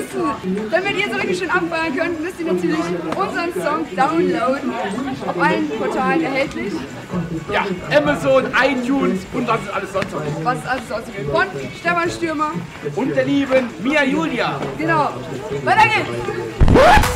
wissen, damit ihr so richtig schön abfeiern könnt, müsst ihr natürlich unseren Song downloaden. Auf allen Portalen erhältlich. Ja, Amazon, iTunes und was ist alles sonst noch. Was ist alles sonst noch? Von Stefan Stürmer. Und der lieben Mia Julia. Genau. Weiter geht's.